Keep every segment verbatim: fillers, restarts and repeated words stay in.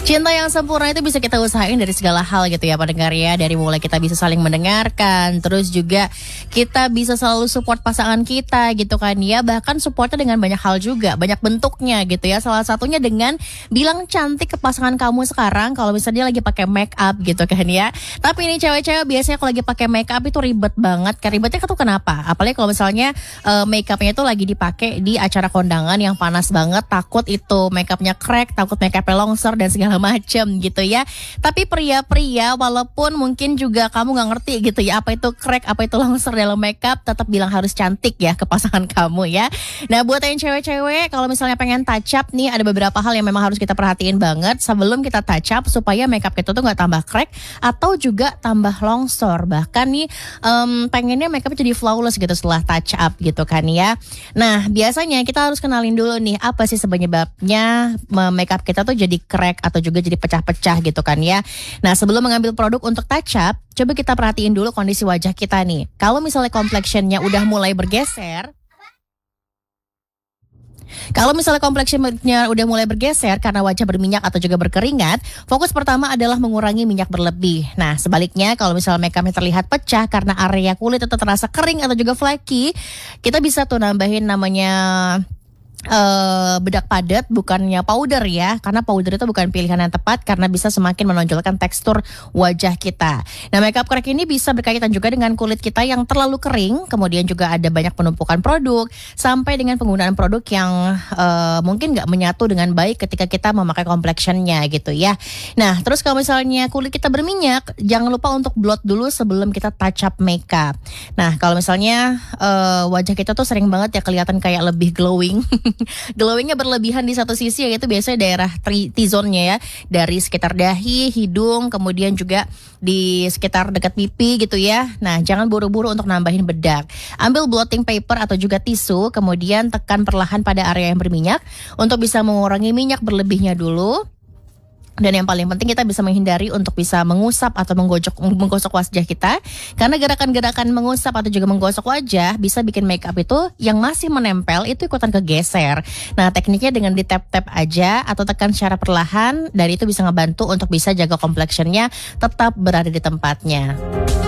Cinta yang sempurna itu bisa kita usahain dari segala hal gitu ya pendengar ya. Dari mulai kita bisa saling mendengarkan, terus juga kita bisa selalu support pasangan kita gitu kan ya. Bahkan supportnya dengan banyak hal juga, banyak bentuknya gitu ya. Salah satunya dengan bilang cantik ke pasangan kamu sekarang kalau misalnya dia lagi pakai make up gitu kan ya. Tapi ini cewek-cewek biasanya kalau lagi pakai make up itu ribet banget. Kan ribetnya tuh kenapa? Apalagi kalau misalnya uh, make upnya itu lagi dipakai di acara kondangan yang panas banget, takut itu make upnya crack, takut make upnya longsor dan segala macam gitu ya. Tapi pria-pria walaupun mungkin juga kamu gak ngerti gitu ya apa itu crack, apa itu longsor dalam makeup, tetap bilang harus cantik ya ke pasangan kamu ya. Nah buat yang cewek-cewek kalau misalnya pengen touch up nih, ada beberapa hal yang memang harus kita perhatiin banget sebelum kita touch up supaya makeup kita tuh gak tambah crack atau juga tambah longsor. Bahkan nih um, pengennya makeup jadi flawless gitu setelah touch up gitu kan ya. Nah biasanya kita harus kenalin dulu nih apa sih penyebabnya makeup kita tuh jadi crack atau juga jadi pecah-pecah gitu kan ya. Nah sebelum mengambil produk untuk touch up, coba kita perhatiin dulu kondisi wajah kita nih. Kalau misalnya complexionnya udah mulai bergeser, Kalau misalnya complexionnya udah mulai bergeser karena wajah berminyak atau juga berkeringat, fokus pertama adalah mengurangi minyak berlebih. Nah sebaliknya kalau misalnya makeupnya terlihat pecah karena area kulit itu terasa kering atau juga flaky, kita bisa tuh nambahin namanya Uh, bedak padat, bukannya powder ya, karena powder itu bukan pilihan yang tepat karena bisa semakin menonjolkan tekstur wajah kita. Nah makeup crack ini bisa berkaitan juga dengan kulit kita yang terlalu kering, kemudian juga ada banyak penumpukan produk, sampai dengan penggunaan produk yang uh, mungkin gak menyatu dengan baik ketika kita memakai complexionnya gitu ya. Nah terus kalau misalnya kulit kita berminyak, jangan lupa untuk blot dulu sebelum kita touch up makeup. Nah kalau misalnya uh, wajah kita tuh sering banget ya kelihatan kayak lebih glowing glowingnya berlebihan di satu sisi, yaitu biasanya daerah T-zone-nya ya, dari sekitar dahi, hidung, kemudian juga di sekitar dekat pipi gitu ya. Nah jangan buru-buru untuk nambahin bedak. Ambil blotting paper atau juga tisu, kemudian tekan perlahan pada area yang berminyak untuk bisa mengurangi minyak berlebihnya dulu. Dan yang paling penting kita bisa menghindari untuk bisa mengusap atau menggosok, menggosok wajah kita. Karena gerakan-gerakan mengusap atau juga menggosok wajah bisa bikin makeup itu yang masih menempel itu ikutan kegeser. Nah tekniknya dengan di tap-tap aja atau tekan secara perlahan, dan itu bisa ngebantu untuk bisa jaga complexionnya tetap berada di tempatnya.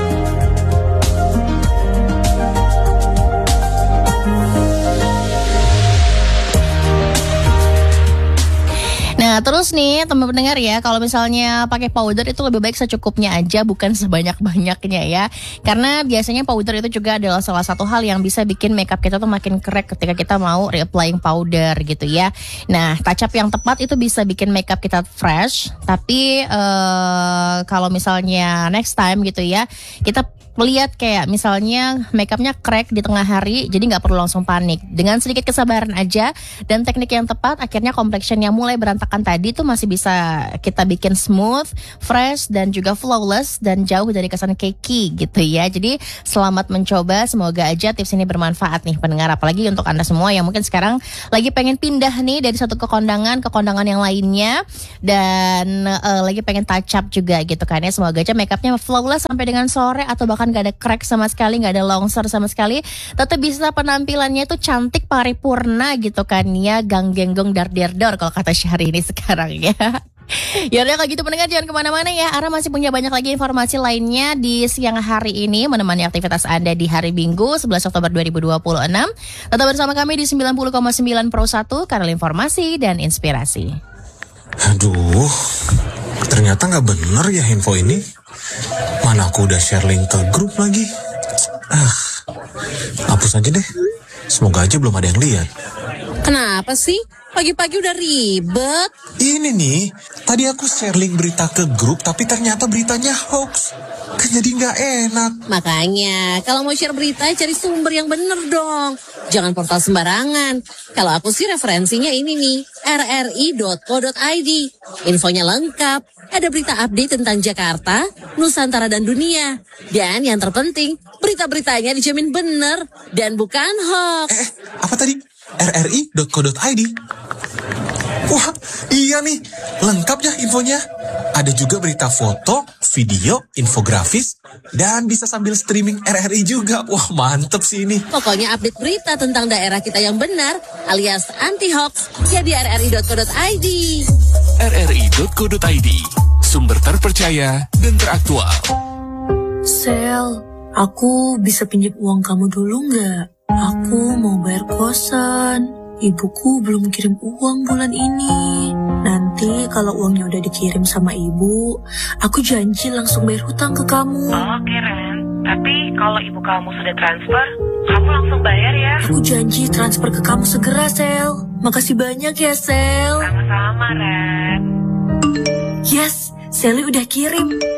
Nah terus nih teman pendengar ya, kalau misalnya pakai powder itu lebih baik secukupnya aja, bukan sebanyak-banyaknya ya. Karena biasanya powder itu juga adalah salah satu hal yang bisa bikin makeup kita tuh makin crack ketika kita mau reapplying powder gitu ya. Nah touch up yang tepat itu bisa bikin makeup kita fresh. Tapi uh, kalau misalnya next time gitu ya, kita melihat kayak misalnya makeupnya crack di tengah hari, jadi nggak perlu langsung panik. Dengan sedikit kesabaran aja dan teknik yang tepat, akhirnya complexion yang mulai berantakan tadi tuh masih bisa kita bikin smooth, fresh, dan juga flawless, dan jauh dari kesan cakey gitu ya. Jadi selamat mencoba, semoga aja tips ini bermanfaat nih pendengar. Apalagi untuk Anda semua yang mungkin sekarang lagi pengen pindah nih dari satu ke kondangan ke kondangan yang lainnya, dan uh, lagi pengen touch up juga gitu kan ya. Semoga aja makeupnya flawless sampai dengan sore, atau bahkan gak ada crack sama sekali, gak ada longsor sama sekali, tetap bisa penampilannya itu cantik paripurna gitu kan ya, gang genggong dar der dor kalau kata Syahrini sekarang ya. Ya udah kalau gitu pendengar jangan kemana-mana ya, Ara masih punya banyak lagi informasi lainnya di siang hari ini menemani aktivitas Anda di hari Minggu sebelas Oktober dua ribu dua puluh enam. Tetap bersama kami di sembilan puluh koma sembilan Pro satu, kanal informasi dan inspirasi. Aduh, ternyata gak bener ya info ini. Mana aku udah share link ke grup lagi. Ah, hapus aja deh. Semoga aja belum ada yang lihat. Kenapa sih? Pagi-pagi udah ribet. Ini nih, tadi aku share link berita ke grup, tapi ternyata beritanya hoax. Kan jadi gak enak. Makanya, kalau mau share berita, cari sumber yang bener dong. Jangan portal sembarangan. Kalau aku sih referensinya ini nih, r r i dot co dot i d. Infonya lengkap. Ada berita update tentang Jakarta, Nusantara, dan dunia. Dan yang terpenting, berita-beritanya dijamin bener dan bukan hoax. Eh, apa tadi? r r i dot co dot i d. Wah, iya nih, lengkap ya infonya. Ada juga berita foto, video, infografis, dan bisa sambil streaming R R I juga. Wah, mantep sih ini. Pokoknya update berita tentang daerah kita yang benar, alias anti-hoax, ya di r r i dot co dot i d. r r i dot co dot i d. Sumber terpercaya dan teraktual. Sel, aku bisa pinjam uang kamu dulu nggak? Aku mau bayar kosan. Ibuku belum kirim uang bulan ini. Nanti kalau uangnya udah dikirim sama ibu, aku janji langsung bayar hutang ke kamu. Oke, Ren. Tapi kalau ibu kamu sudah transfer, kamu langsung bayar ya. Aku janji transfer ke kamu segera, Sel. Makasih banyak ya, Sel. Sama-sama, Ren. Yes, Sally udah kirim.